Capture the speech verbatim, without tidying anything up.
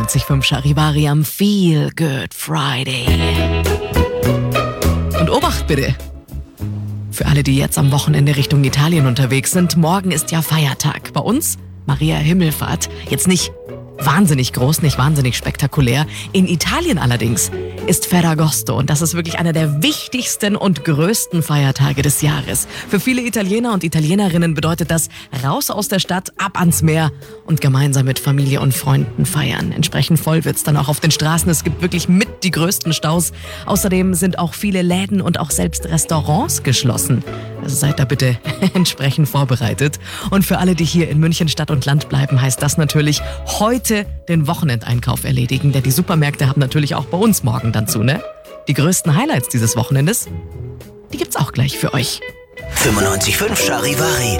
fünfundneunzig Komma fünf Charivari am Feel Good Friday. Und Obacht bitte! Für alle, die jetzt am Wochenende Richtung Italien unterwegs sind, morgen ist ja Feiertag. Bei uns Maria Himmelfahrt. Jetzt nicht wahnsinnig groß, nicht wahnsinnig spektakulär. In Italien allerdings ist Ferragosto und das ist wirklich einer der wichtigsten und größten Feiertage des Jahres. Für viele Italiener und Italienerinnen bedeutet das raus aus der Stadt, ab ans Meer und gemeinsam mit Familie und Freunden feiern. Entsprechend voll wird's dann auch auf den Straßen. Es gibt wirklich mit die größten Staus. Außerdem sind auch viele Läden und auch selbst Restaurants geschlossen. Also seid da bitte entsprechend vorbereitet. Und für alle, die hier in München Stadt und Land bleiben, heißt das natürlich heute den Wochenendeinkauf erledigen, denn die Supermärkte haben natürlich auch bei uns morgen dann zu, ne? Die größten Highlights dieses Wochenendes, die gibt's auch gleich für euch. fünfundneunzig Komma fünf Charivari.